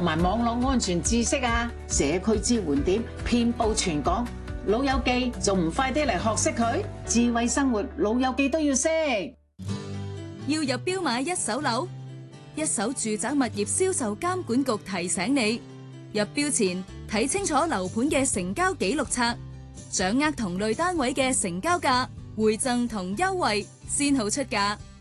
埋網絡安全知識啊，社區支援點遍佈全港。老友記仲唔快啲嚟學識佢？智慧生活，老友記都要識。 要入標買一手樓，一手住宅物業銷售監管局提醒你，入標前睇清楚樓盤嘅成交記錄冊，掌握同類單位嘅成交價、回贈同優惠，先好出價。